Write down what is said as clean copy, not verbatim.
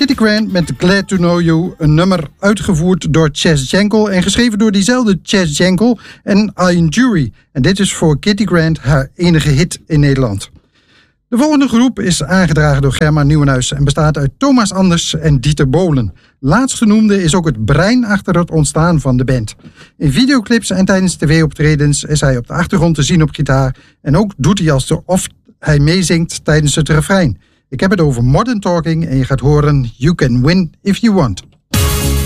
Kitty Grant met Glad to Know You. Een nummer uitgevoerd door Chas Jankel en geschreven door diezelfde Chas Jankel en Ian Dury. En dit is voor Kitty Grant haar enige hit in Nederland. De volgende groep is aangedragen door Germa Nieuwenhuis en bestaat uit Thomas Anders en Dieter Bohlen. Laatstgenoemde is ook het brein achter het ontstaan van de band. In videoclips en tijdens tv-optredens is hij op de achtergrond te zien op gitaar en ook doet hij alsof hij meezingt tijdens het refrein. Ik heb het over Modern Talking en je gaat horen You Can Win If You Want.